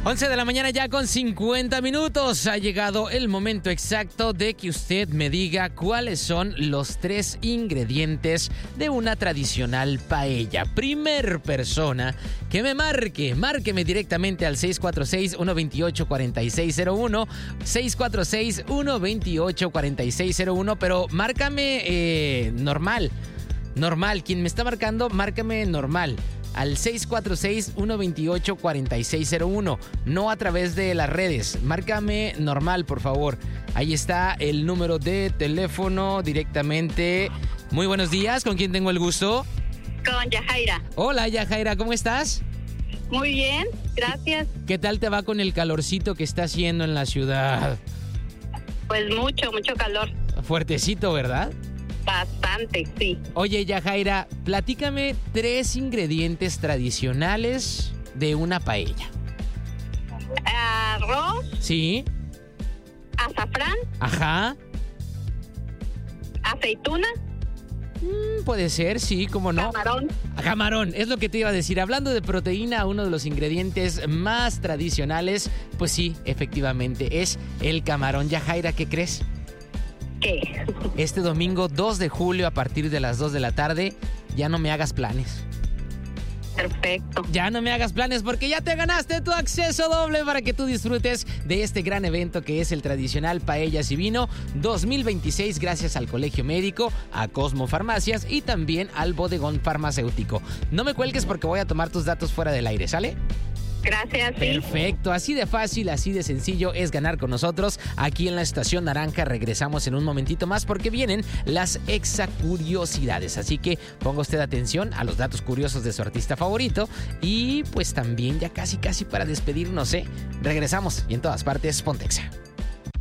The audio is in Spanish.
11 de la mañana ya con 50 minutos. Ha llegado el momento exacto de que usted me diga cuáles son los 3 ingredientes de una tradicional paella. Primer persona que me márqueme directamente al 646-128-4601, 646-128-4601, pero márcame normal. Quien me está marcando, márcame normal. Al 646-128-4601, no a través de las redes. Márcame normal, por favor. Ahí está el número de teléfono directamente. Muy buenos días, ¿con quién tengo el gusto? Con Yajaira. Hola, Yajaira, ¿cómo estás? Muy bien, gracias. ¿Qué tal te va con el calorcito que está haciendo en la ciudad? Pues mucho calor. Fuertecito, ¿verdad? Bastante, sí. Oye, Yajaira, platícame 3 ingredientes tradicionales de una paella. Arroz. Sí. Azafrán. Ajá. Aceituna. Puede ser, sí, cómo no. Camarón, es lo que te iba a decir. Hablando de proteína, uno de los ingredientes más tradicionales, pues sí, efectivamente, es el camarón. Yajaira, ¿qué crees? ¿Qué? Este domingo 2 de julio a partir de las 2 de la tarde, ya no me hagas planes. Perfecto. Ya no me hagas planes porque ya te ganaste tu acceso doble para que tú disfrutes de este gran evento que es el tradicional Paellas y Vino 2026 gracias al Colegio Médico, a Cosmo Farmacias y también al Bodegón Farmacéutico. No me cuelgues porque voy a tomar tus datos fuera del aire, ¿sale? Gracias, sí. Perfecto, así de fácil, así de sencillo es ganar con nosotros. Aquí en la Estación Naranja regresamos en un momentito más porque vienen las exacuriosidades. Así que ponga usted atención a los datos curiosos de su artista favorito. Y pues también ya casi para despedirnos, regresamos y en todas partes, Pontexa.